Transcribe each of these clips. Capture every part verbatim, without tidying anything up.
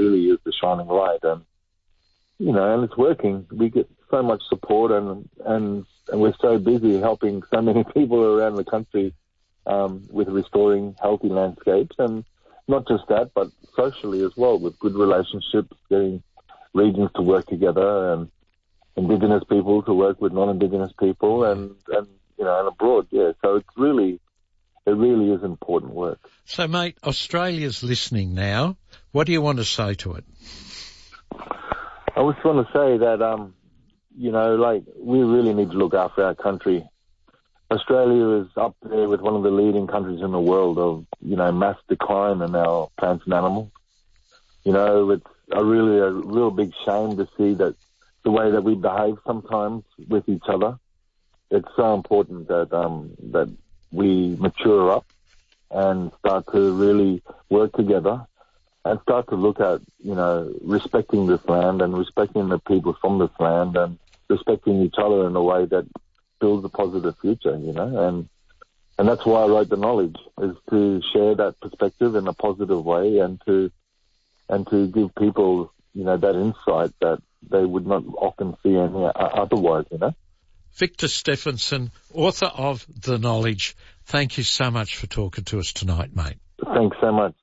really is the shining light. And, you know, and it's working. We get so much support, and, and, and we're so busy helping so many people around the country um, with restoring healthy landscapes. And not just that, but socially as well, with good relationships, getting regions to work together and Indigenous people to work with non-Indigenous people, and, and you know, and abroad, yeah. So it's really, it really is important work. So, mate, Australia's listening now. What do you want to say to it? I just want to say that, um, you know, like, we really need to look after our country. Australia is up there with one of the leading countries in the world of, you know, mass decline in our plants and animals. You know, it's a really, a real big shame to see that the way that we behave sometimes with each other. It's so important that, um, that we mature up and start to really work together and start to look at, you know, respecting this land and respecting the people from this land and respecting each other in a way that builds a positive future, you know. And and that's why I wrote The Knowledge, is to share that perspective in a positive way and to and to give people, you know, that insight that they would not often see any otherwise, you know. Victor Stephenson, author of The Knowledge, thank you so much for talking to us tonight, mate. Thanks so much.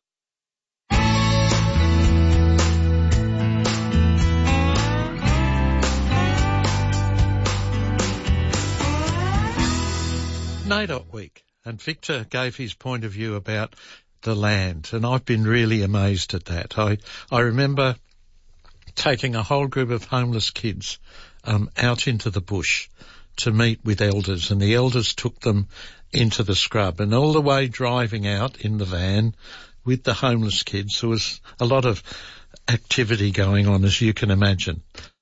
NAIDOC Week, and Victor gave his point of view about the land, and I've been really amazed at that. I, I remember taking a whole group of homeless kids um, out into the bush to meet with elders, and the elders took them into the scrub, and all the way driving out in the van with the homeless kids, there was a lot of activity going on, as you can imagine.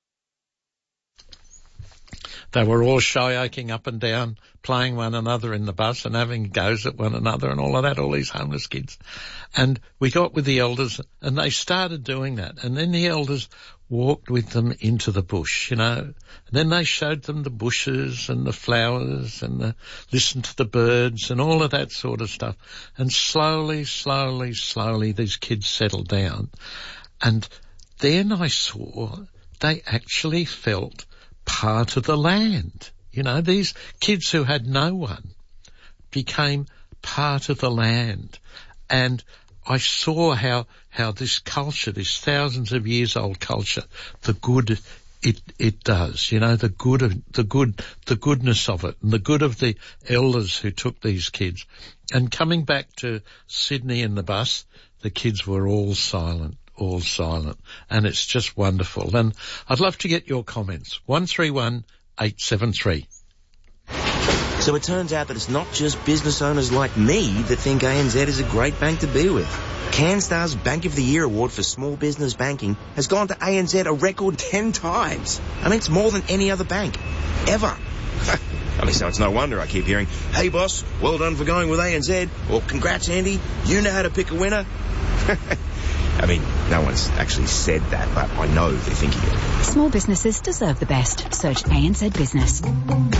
They were all shy-aching up and down, playing one another in the bus and having goes at one another and all of that, all these homeless kids. And we got with the elders and they started doing that. And then the elders walked with them into the bush, you know. And then they showed them the bushes and the flowers and the, listened to the birds and all of that sort of stuff. And slowly, slowly, slowly these kids settled down. And then I saw they actually felt part of the land. You know, these kids who had no one became part of the land. And I saw how, how this culture, this thousands of years old culture, the good it, it does, you know, the good of, the good, the goodness of it and the good of the elders who took these kids. And coming back to Sydney in the bus, the kids were all silent. all silent, and it's just wonderful. And I'd love to get your comments. one three one eight seven three. So it turns out that it's not just business owners like me that think A N Z is a great bank to be with. CanStar's Bank of the Year award for small business banking has gone to A N Z a record ten times. I mean, it's more than any other bank, ever. I mean, so it's no wonder I keep hearing, "Hey boss, well done for going with A N Z," or "Congrats Andy, you know how to pick a winner." I mean, no one's actually said that, but I know they're thinking it. Small businesses deserve the best. Search A N Z Business.